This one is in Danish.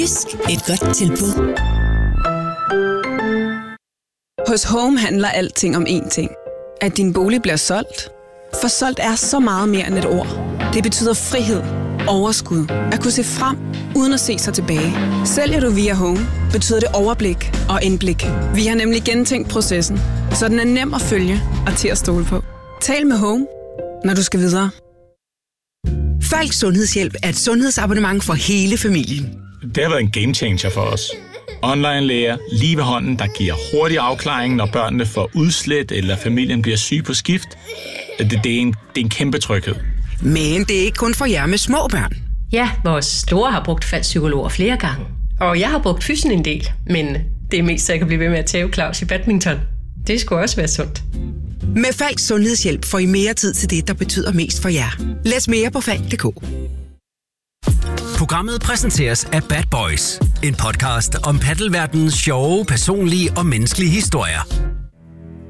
Jysk. Et godt tilbud. Hos Home handler alting om én ting. At din bolig bliver solgt. For solgt er så meget mere end et ord. Det betyder frihed, overskud, at kunne se frem, uden at se sig tilbage. Sælger du via Home, betyder det overblik og indblik. Vi har nemlig gentænkt processen, så den er nem at følge og til at stole på. Tal med Home, når du skal videre. Falk Sundhedshjælp er et sundhedsabonnement for hele familien. Det har været en game changer for os. Online-læger lige ved hånden, der giver hurtig afklaring, når børnene får udslæt eller familien bliver syg på skift. Det er en kæmpe tryghed. Men det er ikke kun for jer med små børn. Ja, vores store har brugt faldpsykologer flere gange. Og jeg har brugt fysen en del, men det er mest så jeg kan blive ved med at tæve Claus i badminton. Det skulle også være sundt. Med Falk Sundhedshjælp får I mere tid til det, der betyder mest for jer. Læs mere på falk.dk. Programmet præsenteres af Bad Boys. En podcast om paddelverdenens sjove, personlige og menneskelige historier.